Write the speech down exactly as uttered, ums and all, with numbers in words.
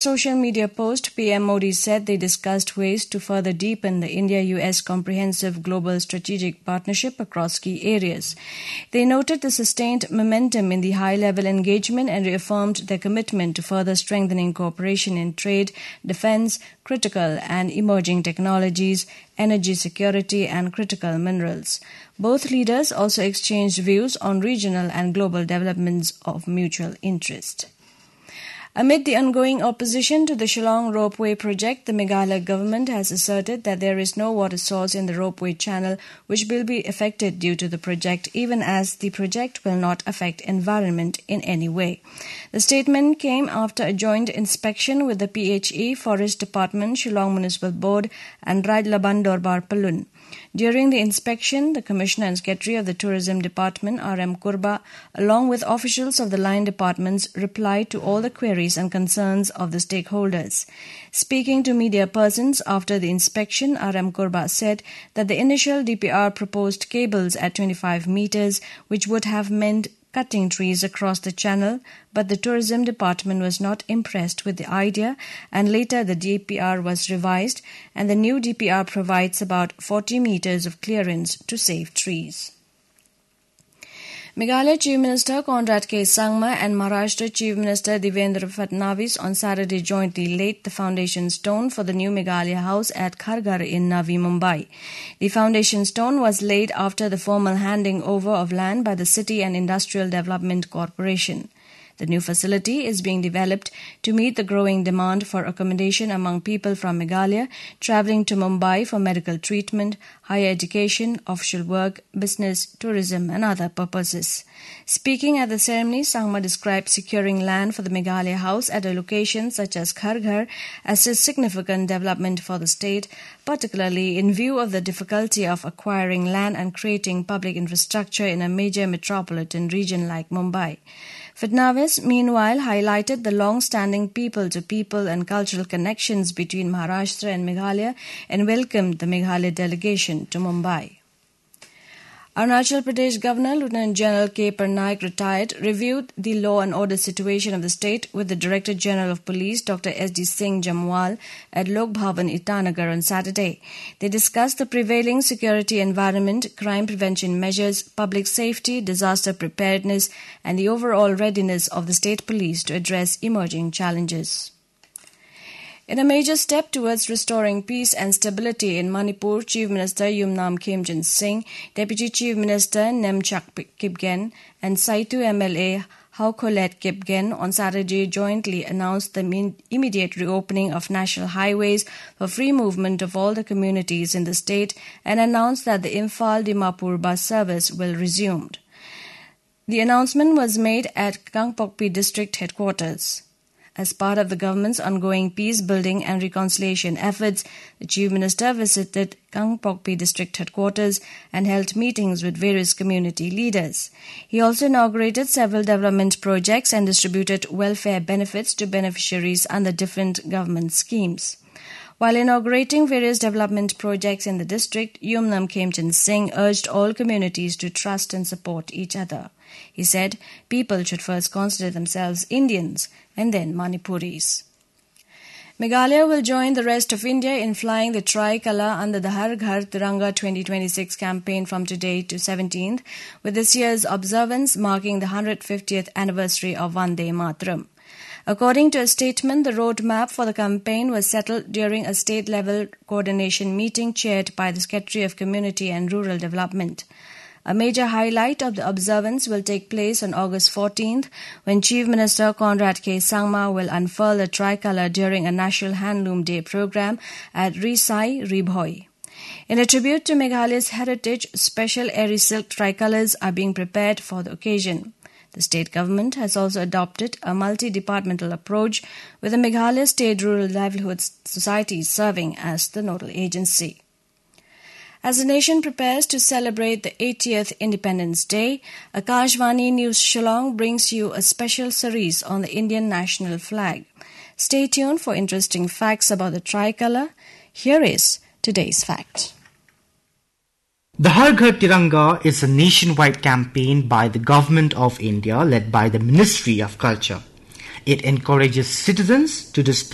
social media post, P M Modi said they discussed ways to further deepen the India-U S comprehensive global strategic partnership across key areas. They noted the sustained momentum in the high-level engagement and reaffirmed their commitment to further strengthening cooperation in trade, defense, critical and emerging technologies, energy security and critical minerals. Both leaders also exchanged views on regional and global developments of mutual interest. Amid the ongoing opposition to the Shillong Ropeway project, the Meghalaya government has asserted that there is no water source in the Ropeway channel which will be affected due to the project, even as the project will not affect environment in any way. The statement came after a joint inspection with the P H E, Forest Department, Shillong Municipal Board and Rajlaban Dorbar Palun. During the inspection, the Commissioner and Secretary of the Tourism Department, R M Kurba, along with officials of the line departments, replied to all the queries and concerns of the stakeholders. Speaking to media persons after the inspection, R M Kurba said that the initial D P R proposed cables at twenty-five meters, which would have meant cutting trees across the channel, but the tourism department was not impressed with the idea, and later the D P R was revised, and the new D P R provides about forty meters of clearance to save trees. Meghalaya Chief Minister Conrad K. Sangma and Maharashtra Chief Minister Devendra Fadnavis on Saturday jointly laid the foundation stone for the new Meghalaya House at Kharghar in Navi Mumbai. The foundation stone was laid after the formal handing over of land by the City and Industrial Development Corporation. The new facility is being developed to meet the growing demand for accommodation among people from Meghalaya travelling to Mumbai for medical treatment, higher education, offshore work, business, tourism and other purposes. Speaking at the ceremony, Sangma described securing land for the Meghalaya House at a location such as Kharghar as a significant development for the state, particularly in view of the difficulty of acquiring land and creating public infrastructure in a major metropolitan region like Mumbai. Fadnavis, meanwhile, highlighted the long-standing people-to-people and cultural connections between Maharashtra and Meghalaya and welcomed the Meghalaya delegation to Mumbai. Arunachal Pradesh Governor Lieutenant General K. Parnaik, retired, reviewed the law and order situation of the state with the Director General of Police, Doctor S D Singh Jamwal, at Lok Bhavan, Itanagar on Saturday. They discussed the prevailing security environment, crime prevention measures, public safety, disaster preparedness, and the overall readiness of the state police to address emerging challenges. In a major step towards restoring peace and stability in Manipur, Chief Minister Yumnam Khemchand Singh, Deputy Chief Minister Nemchak Kipgen, and Saitu M L A Haukolet Kipgen on Saturday jointly announced the immediate reopening of national highways for free movement of all the communities in the state and announced that the Imphal-Dimapur bus service will resume. The announcement was made at Kangpokpi district headquarters. As part of the government's ongoing peace-building and reconciliation efforts, the Chief Minister visited Kangpokpi district headquarters and held meetings with various community leaders. He also inaugurated several development projects and distributed welfare benefits to beneficiaries under different government schemes. While inaugurating various development projects in the district, Yumnam Khemchand Singh urged all communities to trust and support each other. He said people should first consider themselves Indians and then Manipuris. Meghalaya will join the rest of India in flying the tricolour under the Har Ghar Tiranga twenty twenty-six campaign from today to seventeenth, with this year's observance marking the one hundred fiftieth anniversary of Vande Mataram. According to a statement, the roadmap for the campaign was settled during a state-level coordination meeting chaired by the Secretary of Community and Rural Development. A major highlight of the observance will take place on August fourteenth, when Chief Minister Conrad K. Sangma will unfurl the tricolour during a National Handloom Day program at Risai, Ribhoi. In a tribute to Meghalaya's heritage, special airy silk tricolours are being prepared for the occasion. The state government has also adopted a multi-departmental approach, with the Meghalaya State Rural Livelihood Society serving as the nodal agency. As the nation prepares to celebrate the eightieth Independence Day, Akashvani News Shillong brings you a special series on the Indian national flag. Stay tuned for interesting facts about the tricolour. Here is today's fact. The Har Ghar Tiranga is a nationwide campaign by the Government of India led by the Ministry of Culture. It encourages citizens to display